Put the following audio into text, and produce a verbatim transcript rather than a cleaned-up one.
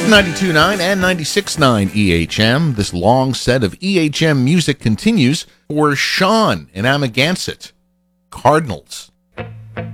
ninety-two point nine and ninety-six point nine E H M. This long set of E H M music continues for Sean in Amagansett. Cardinals.